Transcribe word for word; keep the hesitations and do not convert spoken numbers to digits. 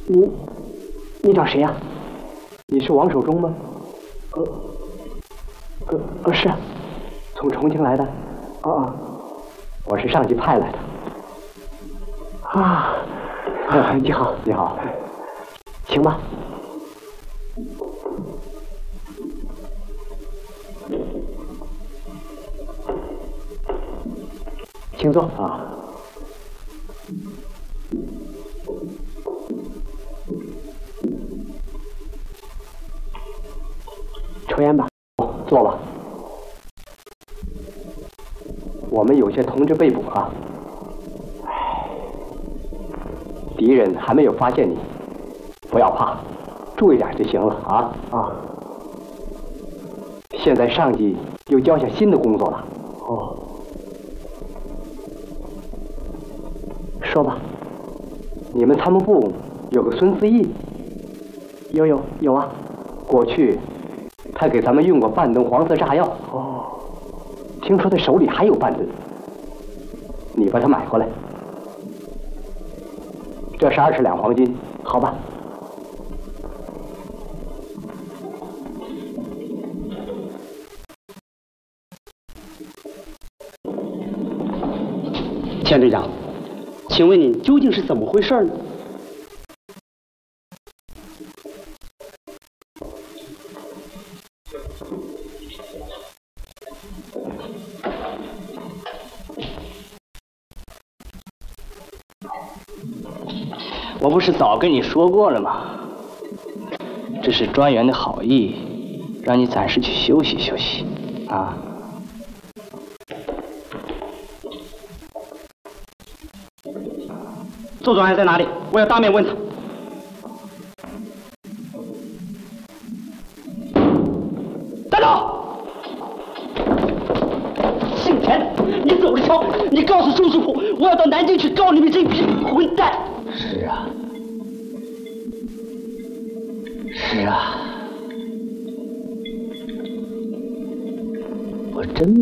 你你找谁呀？你是王守忠吗？呃呃呃，是啊，从重庆来的。哦哦，我是上级派来的。啊，你好，你好，请吧。请坐啊。抽烟吧，坐吧。我们有些同志被捕了，唉，敌人还没有发现你，不要怕，注意点就行了啊啊！现在上级又交下新的工作了。哦，说吧，你们参谋部有个孙思义？有有有啊，过去他给咱们运过半吨黄色炸药。哦，听说他手里还有半吨，你把它买回来。这是二十两黄金，好吧？钱队长，请问您究竟是怎么回事呢？ 我不是早跟你说过了吗？这是专员的好意，让你暂时去休息休息，啊。 周专员在哪里？我要当面问他。站住！姓田的，你走着瞧！你告诉钟师傅，我要到南京去告你们这批混蛋！ 是啊，是啊，我真没